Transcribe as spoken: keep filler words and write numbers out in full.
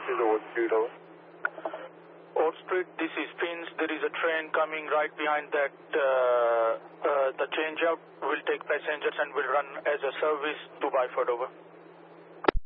is Old Street, over. Old Street, this is Pins. There is a train coming right behind that. Uh, uh, the change out will take passengers and will run as a service to Byford, over.